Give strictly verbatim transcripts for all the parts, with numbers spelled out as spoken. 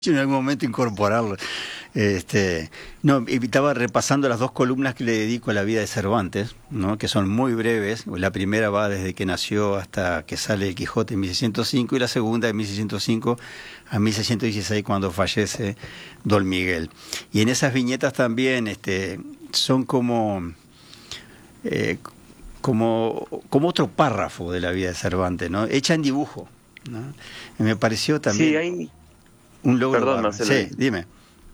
en algún momento incorporarlo. Este, no, estaba repasando las dos columnas que le dedico a la vida de Cervantes, ¿no? Que son muy breves. La primera va desde que nació hasta que sale el Quijote en mil seiscientos cinco y la segunda de mil seiscientos cinco a mil seiscientos dieciséis cuando fallece Don Miguel. Y en esas viñetas también este, son como, eh, como, como otro párrafo de la vida de Cervantes, ¿no? Hecha en dibujo, ¿no? Y me pareció también... Sí, hay... un logro. Perdón, Marcelo. Sí, dime.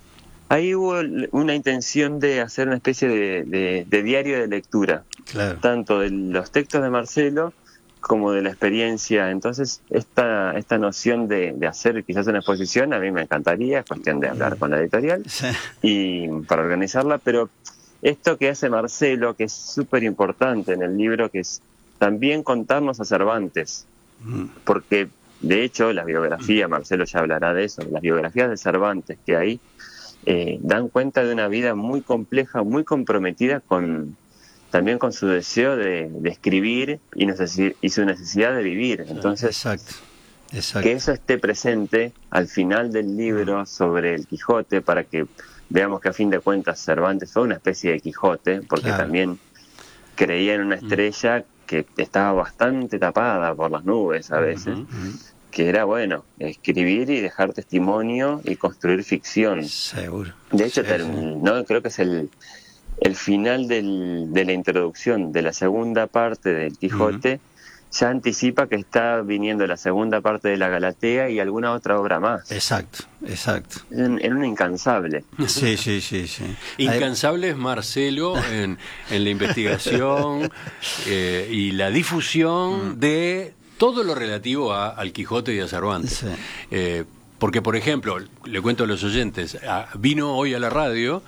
Ahí hubo una intención de hacer una especie de, de, de diario de lectura, claro. Tanto de los textos de Marcelo como de la experiencia. Entonces, esta esta noción de, de hacer quizás una exposición, a mí me encantaría, es cuestión de hablar con la editorial Sí. y para organizarla, pero esto que hace Marcelo, que es súper importante en el libro, que es también contarnos a Cervantes, mm. porque de hecho la biografía, Marcelo ya hablará de eso, las biografías de Cervantes que hay, eh, dan cuenta de una vida muy compleja, muy comprometida con también con su deseo de, de escribir y, necesi- y su necesidad de vivir. Entonces, exacto, exacto. que eso esté presente al final del libro sobre el Quijote, para que veamos que a fin de cuentas Cervantes fue una especie de Quijote, porque claro. también creía en una estrella que estaba bastante tapada por las nubes a veces, uh-huh. que era, bueno, escribir y dejar testimonio y construir ficción. Seguro. De hecho, Sí, terminó, sí. creo que es el, el final del, de la introducción de la segunda parte del Quijote, uh-huh. ya anticipa que está viniendo la segunda parte de la Galatea y alguna otra obra más. Exacto, exacto. En, en un incansable. Sí, sí, sí, sí. Incansable es Marcelo en, en la investigación eh, y la difusión mm. de todo lo relativo a, al Quijote y a Cervantes. Sí. Eh, porque, por ejemplo, le cuento a los oyentes, a, vino hoy a la radio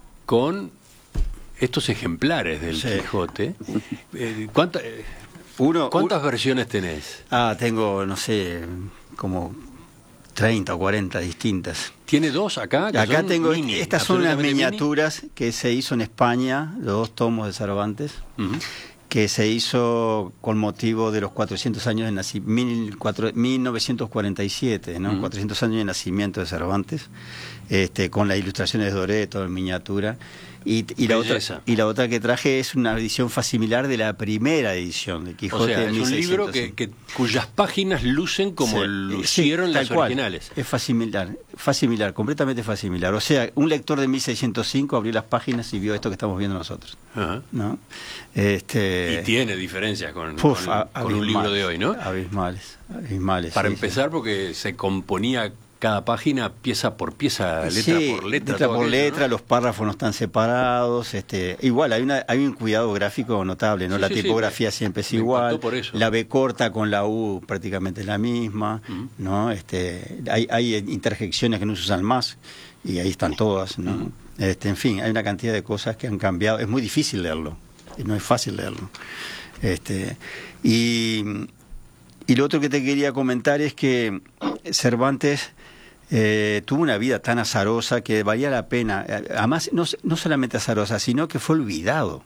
con estos ejemplares del sí. Quijote. Eh, ¿cuánta, eh, Uno, ¿Cuántas un... versiones tenés? Ah, tengo, no sé, como treinta o cuarenta distintas. ¿Tiene dos acá? Que acá son tengo, mini, estas son unas miniaturas mini. que se hizo en España, los dos tomos de Cervantes, uh-huh. que se hizo con motivo de los cuatrocientos años de nacimiento, mil novecientos cuarenta y siete, ¿no? Uh-huh. cuatrocientos años de nacimiento de Cervantes, este, con las ilustraciones de Doreto en miniatura. Y, y, la otra, y la otra que traje es una edición facsimilar de la primera edición de Quijote. O sea, de es un libro que, que, cuyas páginas lucen como sí, lucieron sí, las cual. originales. Es facsimilar, facsimilar, completamente facsimilar. O sea, un lector de mil seiscientos cinco abrió las páginas y vio esto que estamos viendo nosotros. Uh-huh. ¿No? Este... Y tiene diferencias con, Uf, con, con un libro de hoy, ¿no? Abismales, abismales. Para sí, empezar, sí. porque se componía cada página pieza por pieza, letra sí, por letra. letra por aquello, letra, ¿no? Los párrafos no están separados. Este, igual, hay una hay un cuidado gráfico notable, ¿no? Sí, la sí, tipografía sí, siempre es igual. Por eso. La B corta con la U prácticamente es la misma, uh-huh. ¿no? Este, hay, hay interjecciones que no se usan más y ahí están todas, ¿no? Uh-huh. Este, en fin, hay una cantidad de cosas que han cambiado. Es muy difícil leerlo, no es fácil leerlo. Este, y, y lo otro que te quería comentar es que Cervantes Eh, tuvo una vida tan azarosa que valía la pena, además no, no solamente azarosa, sino que fue olvidado,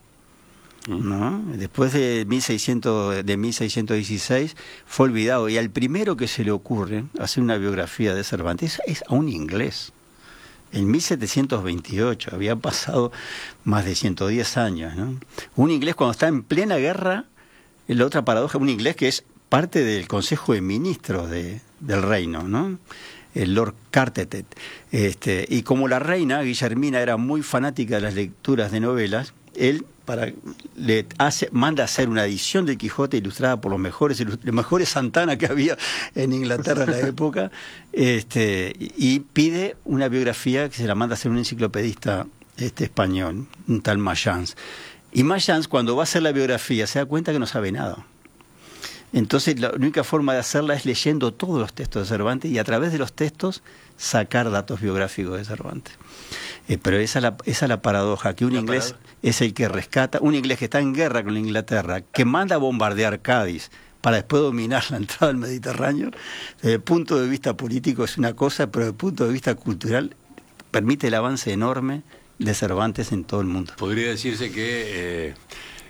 ¿no? Después de mil seiscientos, de mil seiscientos dieciséis fue olvidado, y al primero que se le ocurre hacer una biografía de Cervantes es a un inglés. En mil setecientos veintiocho, había pasado más de ciento diez años, ¿no? Un inglés cuando está en plena guerra. La otra paradoja, un inglés que es parte del Consejo de Ministros de, del Reino, ¿no? El Lord Carteret, este, y como la reina Guillermina era muy fanática de las lecturas de novelas, él para le hace manda a hacer una edición de Quijote ilustrada por los mejores los mejores Santana que había en Inglaterra en la época, este, y pide una biografía que se la manda a hacer un enciclopedista este español, un tal Mayans. Y Mayans, cuando va a hacer la biografía, se da cuenta que no sabe nada. Entonces la única forma de hacerla es leyendo todos los textos de Cervantes y a través de los textos sacar datos biográficos de Cervantes. Eh, pero esa es la, esa es la paradoja, que un la inglés paradoja. Es el que rescata, un inglés que está en guerra con la Inglaterra, que manda a bombardear Cádiz para después dominar la entrada al Mediterráneo. Desde el punto de vista político es una cosa, pero desde el punto de vista cultural permite el avance enorme de Cervantes en todo el mundo. Podría decirse que eh,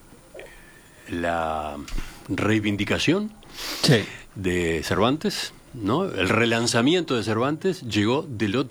la reivindicación sí. de Cervantes ¿no? El relanzamiento de Cervantes llegó del otro